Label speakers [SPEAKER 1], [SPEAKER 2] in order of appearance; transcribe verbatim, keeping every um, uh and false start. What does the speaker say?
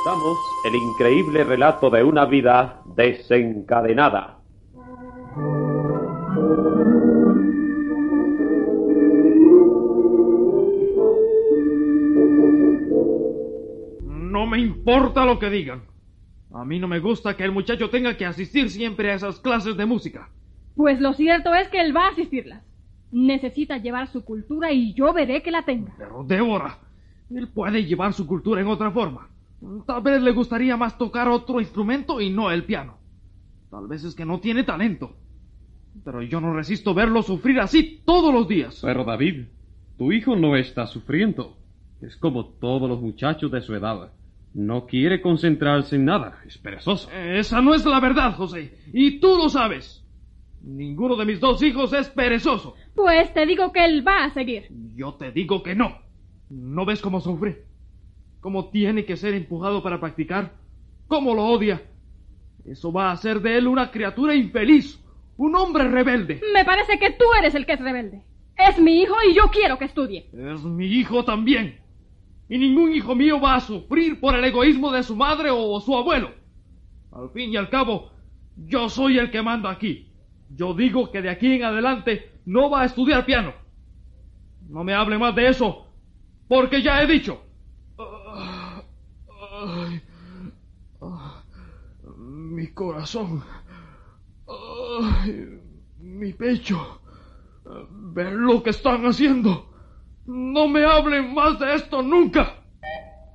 [SPEAKER 1] presentamos el increíble relato de una vida desencadenada.
[SPEAKER 2] No me importa lo que digan. A mí no me gusta que el muchacho tenga que asistir siempre a esas clases de música.
[SPEAKER 3] Pues lo cierto es que él va a asistirlas. Necesita llevar su cultura y yo veré que la tenga.
[SPEAKER 2] Pero, Débora, él puede llevar su cultura en otra forma. Tal vez le gustaría más tocar otro instrumento y no el piano. Tal vez es que no tiene talento. Pero yo no resisto verlo sufrir así todos los días.
[SPEAKER 4] Pero, David, tu hijo no está sufriendo. Es como todos los muchachos de su edad. No quiere concentrarse en nada. Es perezoso.
[SPEAKER 2] Esa no es la verdad, José. Y tú lo sabes. Ninguno de mis dos hijos es perezoso.
[SPEAKER 3] Pues te digo que él va a seguir.
[SPEAKER 2] Yo te digo que no. ¿No ves cómo sufre? ¿Cómo tiene que ser empujado para practicar? ¿Cómo lo odia? Eso va a hacer de él una criatura infeliz. Un hombre rebelde.
[SPEAKER 3] Me parece que tú eres el que es rebelde. Es mi hijo y yo quiero que estudie.
[SPEAKER 2] Es mi hijo también. Y ningún hijo mío va a sufrir por el egoísmo de su madre o su abuelo. Al fin y al cabo, yo soy el que manda aquí. Yo digo que de aquí en adelante no va a estudiar piano. No me hable más de eso, porque ya he dicho. Ay, ah, mi corazón. Ay, mi pecho. Ver lo que están haciendo. No me hablen más de esto nunca.